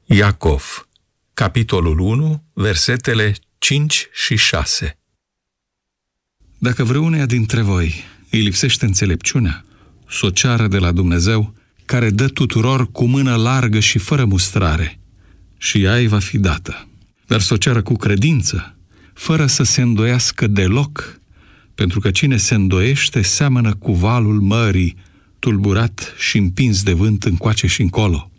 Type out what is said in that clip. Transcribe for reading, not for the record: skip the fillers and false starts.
Iacov, capitolul 1, versetele 5 și 6. Dacă vreuneia dintre voi îi lipsește înțelepciunea, s-o ceară de la Dumnezeu, care dă tuturor cu mână largă și fără mustrare, și ea îi va fi dată. Dar s-o ceară cu credință, fără să se îndoiască deloc, pentru că cine se îndoiește seamănă cu valul mării, tulburat și împins de vânt încoace și încolo.